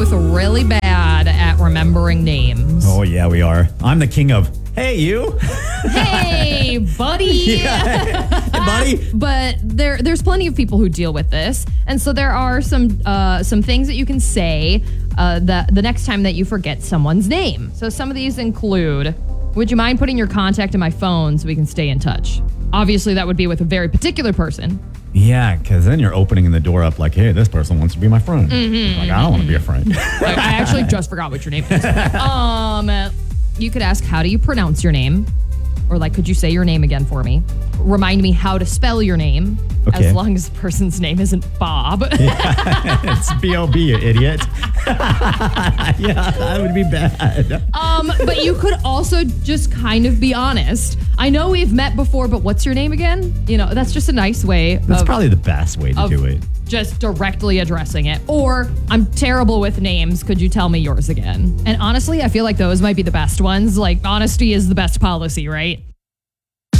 both really bad at remembering names. Oh, yeah, we are. I'm the king of, hey, you. Hey, buddy. Hey, buddy. But there's plenty of people who deal with this. And so there are some things that you can say the next time that you forget someone's name. So some of these include, would you mind putting your contact in my phone so we can stay in touch? Obviously, that would be with a very particular person. Yeah, because then you're opening the door up like, hey, this person wants to be my friend. Like, I don't want to be a friend. I actually just forgot what your name is. You could ask, how do you pronounce your name? Or like, could you say your name again for me? Remind me how to spell your name, Okay. as long as the person's name isn't Bob. It's B-O-B, you idiot. Yeah, that would be bad. But you could also just kind of be honest. I know we've met before, but what's your name again? You know, that's just a nice way That's of probably the best way to do it. just directly addressing it. Or, I'm terrible with names. Could you tell me yours again? And honestly, I feel like those might be the best ones. Like, honesty is the best policy, right?